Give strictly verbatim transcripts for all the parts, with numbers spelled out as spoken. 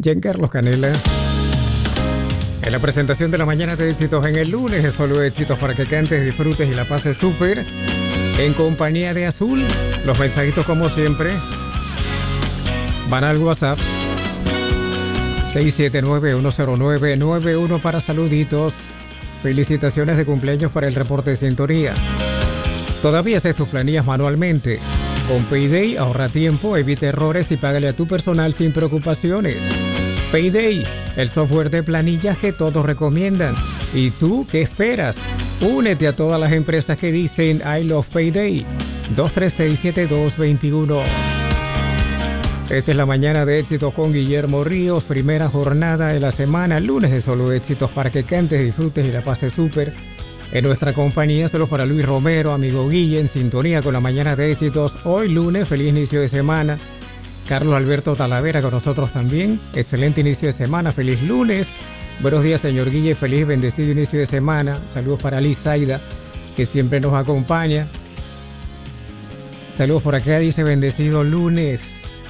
Giancarlo Canela. En la presentación de la mañana de éxitos en el lunes, es solo éxitos para que cantes, disfrutes y la pases súper. En compañía de Azul, los mensajitos como siempre van al WhatsApp seis siete nueve, uno cero nueve, nueve uno para saluditos. Felicitaciones de cumpleaños para el reporte de sintonía. Todavía haces tus planillas manualmente. Con Payday ahorra tiempo, evita errores y págale a tu personal sin preocupaciones. Payday, el software de planillas que todos recomiendan. ¿Y tú qué esperas? Únete a todas las empresas que dicen I love Payday. dos tres seis, siete dos dos uno. Esta es la mañana de éxitos con Guillermo Ríos, primera jornada de la semana, lunes de solo éxitos para que cantes, disfrutes y la pases súper. En nuestra compañía, solo para Luis Romero, amigo Guille, en sintonía con la mañana de éxitos. Hoy lunes, feliz inicio de semana. Carlos Alberto Talavera con nosotros también. Excelente inicio de semana, feliz lunes. Buenos días, señor Guille, feliz bendecido inicio de semana. Saludos para Liz Zaida, que siempre nos acompaña. Saludos por acá, dice bendecido lunes.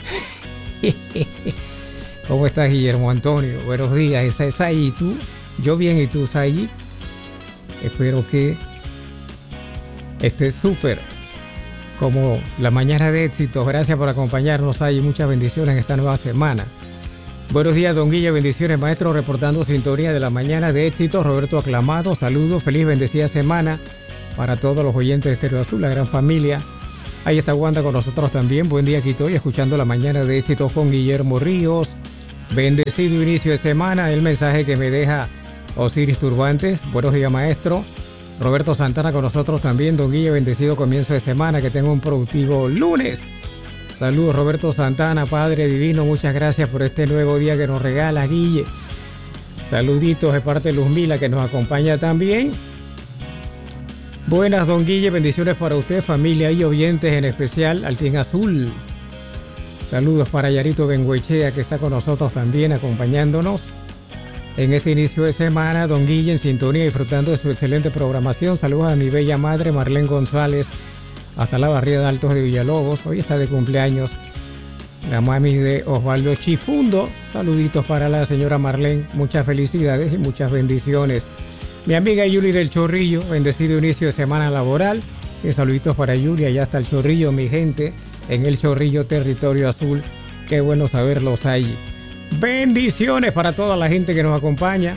¿Cómo estás, Guillermo Antonio? Buenos días, esa es Sayi, ¿y tú? Yo bien, ¿y tú, Sayi? Espero que estés súper como la mañana de éxitos. Gracias por acompañarnos, Sayi, muchas bendiciones en esta nueva semana. Buenos días, don Guille, bendiciones, maestro, reportando sintonía de la mañana de éxitos. Roberto Aclamado, saludos, feliz bendecida semana para todos los oyentes de Estéreo Azul, la gran familia. Ahí está Wanda con nosotros también. Buen día, aquí estoy escuchando la mañana de éxitos con Guillermo Ríos. Bendecido inicio de semana. El mensaje que me deja Osiris Turbantes. Buenos días, maestro. Roberto Santana con nosotros también. Don Guille, bendecido comienzo de semana. Que tenga un productivo lunes. Saludos, Roberto Santana, Padre Divino. Muchas gracias por este nuevo día que nos regala, Guille. Saluditos de parte de Luzmila, que nos acompaña también. Buenas, don Guille, bendiciones para usted, familia y oyentes, en especial al Team Azul. Saludos para Yarito Benguechea, que está con nosotros también acompañándonos en este inicio de semana. Don Guille en sintonía, disfrutando de su excelente programación. Saludos a mi bella madre Marlene González, hasta la barriada de Altos de Villalobos. Hoy está de cumpleaños la mami de Osvaldo Chifundo. Saluditos para la señora Marlene, muchas felicidades y muchas bendiciones. Mi amiga Yuli del Chorrillo, bendecido inicio de semana laboral. Y saluditos para Yuli, allá está el Chorrillo, mi gente, en el Chorrillo, territorio azul. Qué bueno saberlos allí. Bendiciones para toda la gente que nos acompaña.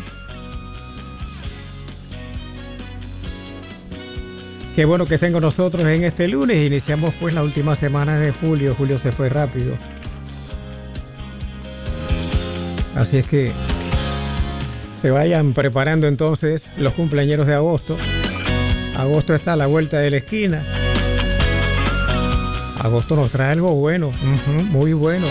Qué bueno que estén con nosotros en este lunes. Iniciamos pues la última semana de julio. Julio se fue rápido. Así es que se vayan preparando entonces los cumpleañeros de agosto. Agosto está a la vuelta de la esquina. Agosto nos trae algo bueno, uh-huh, muy bueno.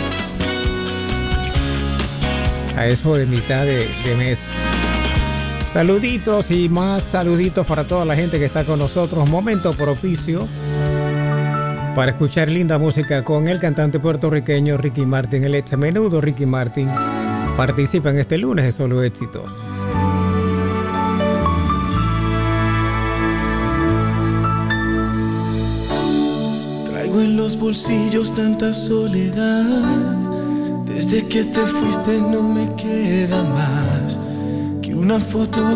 A eso de mitad de, de mes. Saluditos y más saluditos para toda la gente que está con nosotros. Momento propicio para escuchar linda música con el cantante puertorriqueño Ricky Martin, el ex menudo Ricky Martin. Participa en este lunes de Solo Éxitos. Traigo en los bolsillos tanta soledad. Desde que te fuiste no me queda más que una foto